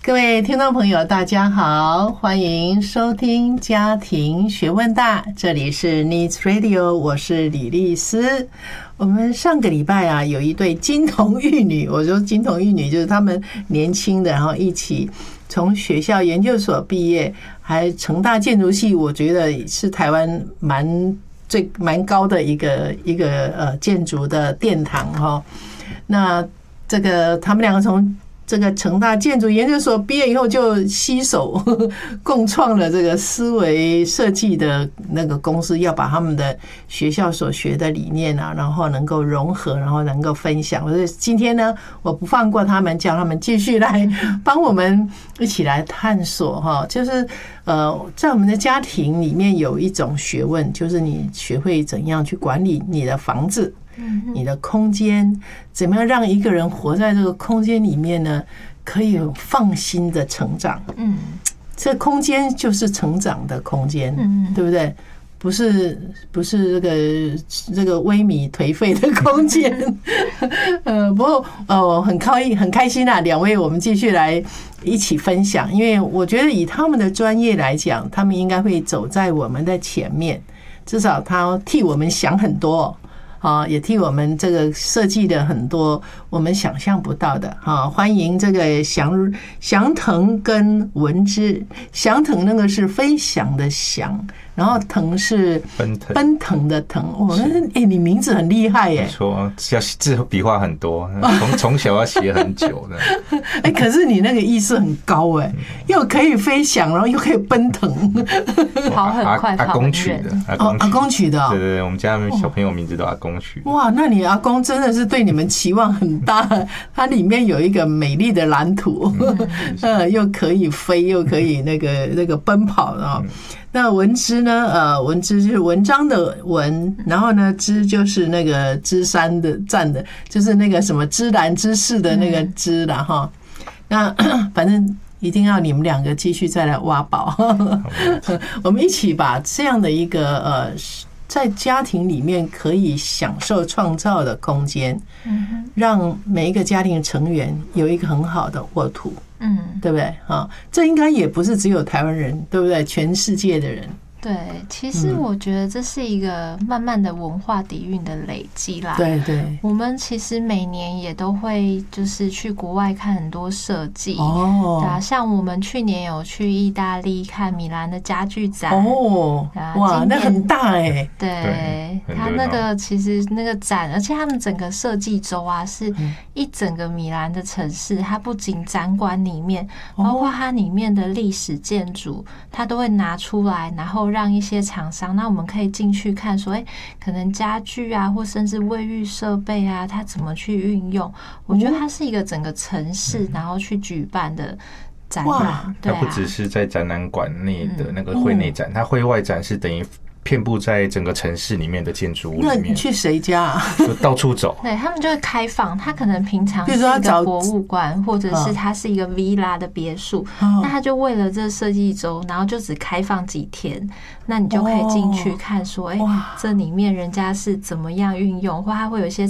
各位听众朋友大家好，欢迎收听家庭学问大，这里是 Needs Radio， 我是李丽丝。我们上个礼拜啊，有一对金童玉女，我说金童玉女就是他们年轻的，然后一起从学校研究所毕业，还成大建筑系，我觉得是台湾蛮高的一个建筑的殿堂哈。那这个他们两个从这个成大建筑研究所毕业以后，就携手共创了这个思维设计的那个公司，要把他们的学校所学的理念啊，然后能够融合，然后能够分享。所以今天呢，我不放过他们，叫他们继续来帮我们一起来探索哈。就是在我们的家庭里面有一种学问，就是你学会怎样去管理你的房子。你的空间怎么样让一个人活在这个空间里面呢？可以放心的成长。这空间就是成长的空间，对不对？不是这个萎靡颓废的空间。不过很开心啊，两位我们继续来一起分享，因为我觉得以他们的专业来讲，他们应该会走在我们的前面，至少他替我们想很多。也替我们这个设计了很多我们想象不到的。欢迎这个翔腾跟文之。翔腾那个是飞翔的翔，然后腾是奔腾的腾。你名字很厉害耶！ 没错，要字笔画很多，从小要写很久的。 可是你那个意识很高哎，又可以飞翔，然后又可以奔腾， 跑很快， 阿公取的， 阿公取的。 对对对，我们家小朋友名字都阿公取。 哇，那你阿公真的是对你们期望很大。它里面有一个美丽的蓝图，又可以飞，又可以那个奔跑啊。那文之呢？文之就是文章的文，然后呢，之就是那个芝山的站的，就是那个什么芝兰芝士的那个芝啦哈。那反正一定要你们两个继续再来挖宝，我们一起把这样的一个在家庭里面可以享受创造的空间，让每一个家庭成员有一个很好的沃土，对不对？这应该也不是只有台湾人，对不对？全世界的人。 对，其实我觉得这是一个慢慢的文化底蕴的累积啦。 对对， 我们其实每年也都会就是去国外看很多设计。对啊，像我们去年有去意大利看米兰的家具展。 哇，那很大哎。 对，它那个其实那个展，而且他们整个设计周啊，是一整个米兰的城市，它不仅展馆里面，包括它里面的历史建筑，它都会拿出来，然后让一些厂商，那我们可以进去看说，可能家具啊，或甚至卫浴设备啊，它怎么去运用？我觉得它是一个整个城市然后去举办的展览。 它不只是在展览馆内的那个会内展，它会外展是等于遍布在整个城市里面的建筑物里面。 那你去谁家啊？ 就到处走。 对，他们就会开放，他可能平常是一个博物馆，或者是它是一个 villa 的别墅，那他就为了这设计周，然后就只开放几天，那你就可以进去看说，这里面人家是怎么样运用，或他会有一些